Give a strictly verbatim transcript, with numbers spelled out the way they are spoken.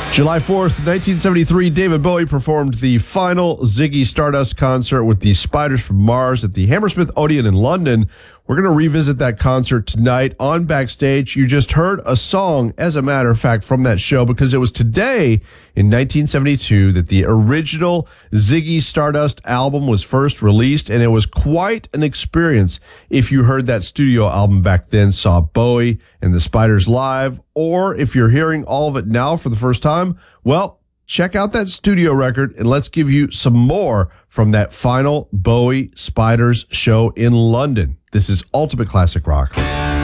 July fourth, nineteen seventy-three, David Bowie performed the final Ziggy Stardust concert with the Spiders from Mars at the Hammersmith Odeon in London. We're going to revisit that concert tonight on Backstage. You just heard a song, as a matter of fact, from that show, because it was today in nineteen seventy-two that the original Ziggy Stardust album was first released, and it was quite an experience if you heard that studio album back then, saw Bowie and the Spiders live, or if you're hearing all of it now for the first time, well, check out that studio record, and let's give you some more from that final Bowie Spiders show in London. This is Ultimate Classic Rock.